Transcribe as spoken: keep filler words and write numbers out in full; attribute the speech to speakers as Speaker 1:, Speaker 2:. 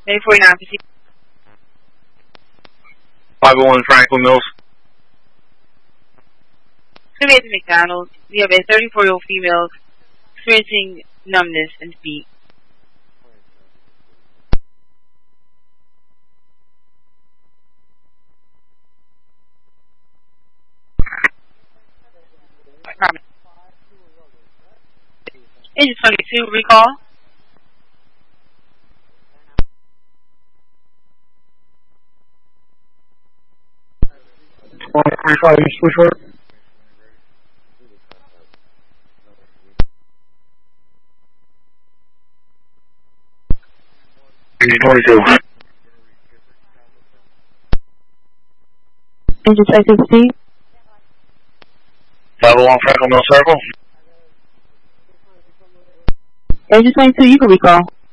Speaker 1: Maybe forty-nine fifty.
Speaker 2: five oh one Franklin Mills.
Speaker 1: It's going to be at the McDonald's. We have a thirty-four-year-old female experiencing numbness in feet. Agent twenty-two, recall.
Speaker 2: one forty-five East Switchfoot. twenty-two.
Speaker 3: Agent five fifty.
Speaker 2: five oh one Franklin Mills Circle.
Speaker 3: Agent twenty-two, you can recall.